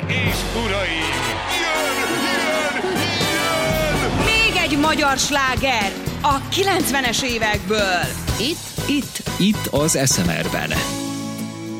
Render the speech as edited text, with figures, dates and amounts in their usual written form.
és uraim, jön! Még egy magyar sláger a 90-es évekből. Itt az SMR-ben.